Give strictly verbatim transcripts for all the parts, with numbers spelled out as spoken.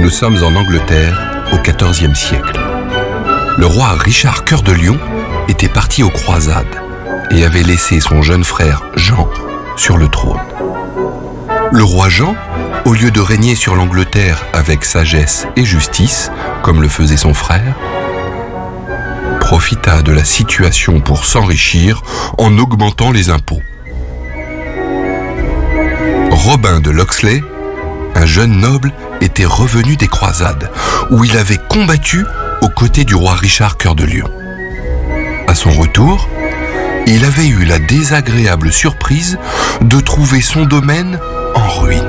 Nous sommes en Angleterre au quatorzième siècle. Le roi Richard Cœur de Lion était parti aux croisades et avait laissé son jeune frère Jean sur le trône. Le roi Jean, au lieu de régner sur l'Angleterre avec sagesse et justice, comme le faisait son frère, profita de la situation pour s'enrichir en augmentant les impôts. Robin de Locksley, un jeune noble, était revenu des croisades, où il avait combattu aux côtés du roi Richard Cœur de Lion. À son retour, il avait eu la désagréable surprise de trouver son domaine en ruine.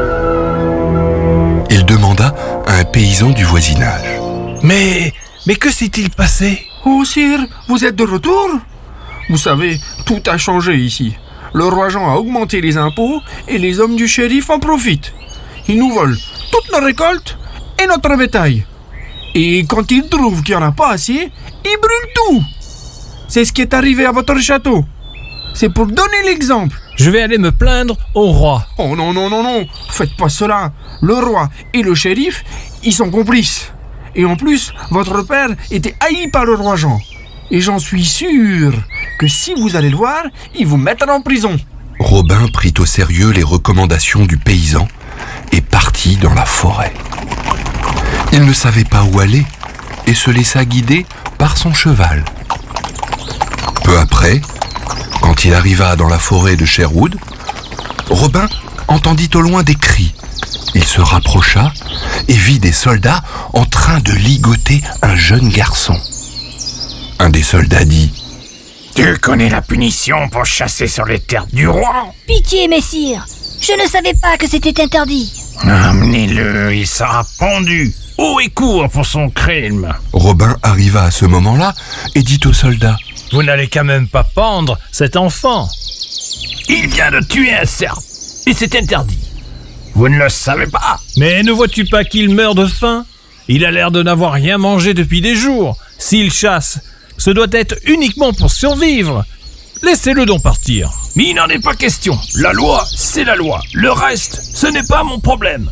Il demanda à un paysan du voisinage. Mais, mais que s'est-il passé ? Oh sire, vous êtes de retour ? Vous savez, tout a changé ici. Le roi Jean a augmenté les impôts et les hommes du shérif en profitent. Ils nous volent toute nos récoltes et notre bétail. Et quand ils trouvent qu'il n'y en a pas assez, ils brûlent tout. C'est ce qui est arrivé à votre château. C'est pour donner l'exemple. Je vais aller me plaindre au roi. Oh non, non, non, non, faites pas cela. Le roi et le shérif, ils sont complices. Et en plus, votre père était haï par le roi Jean. Et j'en suis sûr que si vous allez le voir, il vous mettra en prison. Robin prit au sérieux les recommandations du paysan et partit dans la forêt. Il ne savait pas où aller et se laissa guider par son cheval. Peu après, quand il arriva dans la forêt de Sherwood, Robin entendit au loin des cris. Il se rapprocha et vit des soldats en train de ligoter un jeune garçon. Un des soldats dit « Tu connais la punition pour chasser sur les terres du roi ? Pitié, messire, je ne savais pas que c'était interdit. Amenez-le, il sera pendu, haut et court pour son crime. » Robin arriva à ce moment-là et dit au soldat « Vous n'allez quand même pas pendre cet enfant. Il vient de tuer un cerf, et c'est interdit. Vous ne le savez pas. Mais ne vois-tu pas qu'il meurt de faim ? Il a l'air de n'avoir rien mangé depuis des jours. S'il chasse, ce doit être uniquement pour survivre. Laissez-le donc partir. » Mais il n'en est pas question. La loi, c'est la loi. Le reste, ce n'est pas mon problème.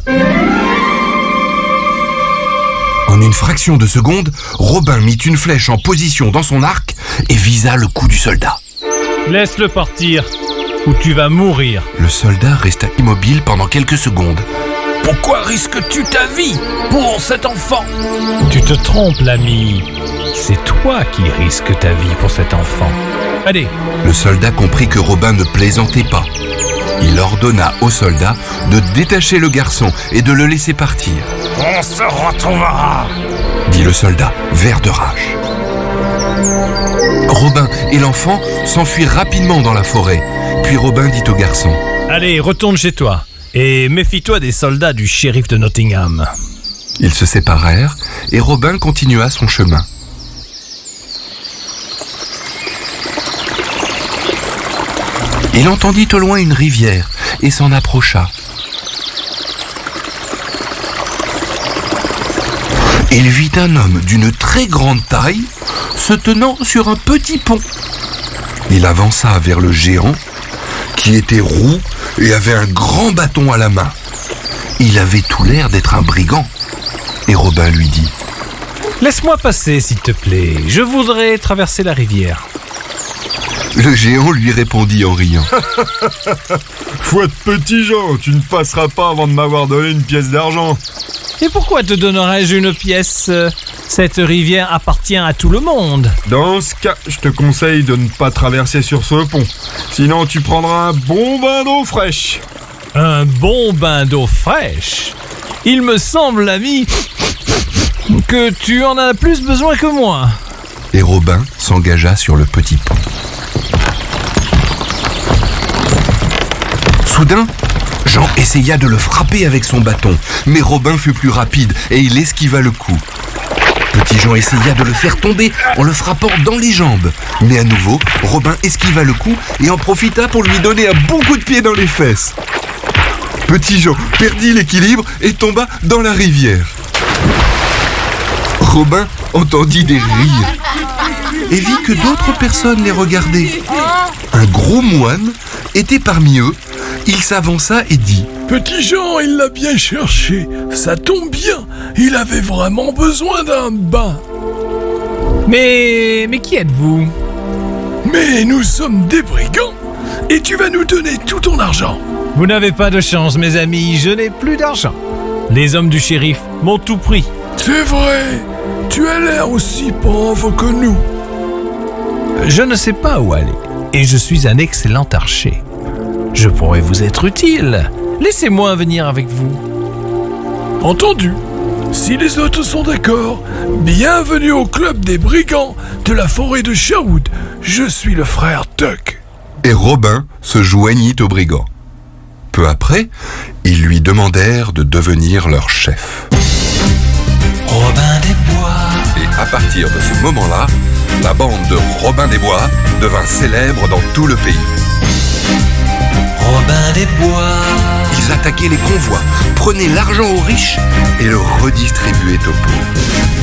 En une fraction de seconde, Robin mit une flèche en position dans son arc et visa le cou du soldat. Laisse-le partir, ou tu vas mourir. Le soldat resta immobile pendant quelques secondes. Pourquoi risques-tu ta vie pour cet enfant ? Tu te trompes, l'ami. C'est toi qui risques ta vie pour cet enfant. Allez. Le soldat comprit que Robin ne plaisantait pas. Il ordonna au soldat de détacher le garçon et de le laisser partir. « On se retrouvera !» dit le soldat, vert de rage. Robin et l'enfant s'enfuirent rapidement dans la forêt. Puis Robin dit au garçon « Allez, retourne chez toi et méfie-toi des soldats du shérif de Nottingham. » Ils se séparèrent et Robin continua son chemin. Il entendit au loin une rivière et s'en approcha. Il vit un homme d'une très grande taille se tenant sur un petit pont. Il avança vers le géant qui était roux et avait un grand bâton à la main. Il avait tout l'air d'être un brigand. Et Robin lui dit « Laisse-moi passer, s'il te plaît. Je voudrais traverser la rivière. » Le géant lui répondit en riant. « Fouette petit Jean, tu ne passeras pas avant de m'avoir donné une pièce d'argent. » Et pourquoi te donnerais-je une pièce ? Cette rivière appartient à tout le monde. Dans ce cas, je te conseille de ne pas traverser sur ce pont. Sinon, tu prendras un bon bain d'eau fraîche. Un bon bain d'eau fraîche ? Il me semble, l'ami, que tu en as plus besoin que moi. Et Robin s'engagea sur le petit pont. Soudain, Jean essaya de le frapper avec son bâton, mais Robin fut plus rapide et il esquiva le coup. Petit Jean essaya de le faire tomber en le frappant dans les jambes, mais à nouveau, Robin esquiva le coup et en profita pour lui donner un bon coup de pied dans les fesses. Petit Jean perdit l'équilibre et tomba dans la rivière. Robin entendit des rires et vit que d'autres personnes les regardaient. Un gros moine était parmi eux il s'avança et dit: Petit Jean, il l'a bien cherché. Ça tombe bien, il avait vraiment besoin d'un bain. Mais... mais qui êtes-vous? Mais nous sommes des brigands, et tu vas nous donner tout ton argent. Vous n'avez pas de chance, mes amis, je n'ai plus d'argent. Les hommes du shérif m'ont tout pris. C'est vrai, tu as l'air aussi pauvre que nous. Je ne sais pas où aller, et je suis un excellent archer. Je pourrais vous être utile. Laissez-moi venir avec vous. Entendu. Si les autres sont d'accord, bienvenue au club des brigands de la forêt de Sherwood. Je suis le frère Tuck. Et Robin se joignit aux brigands. Peu après, ils lui demandèrent de devenir leur chef. Robin des Bois. Et à partir de ce moment-là, la bande de Robin des Bois devint célèbre dans tout le pays. Robin des Bois. Ils attaquaient les convois, prenaient l'argent aux riches et le redistribuaient aux pauvres.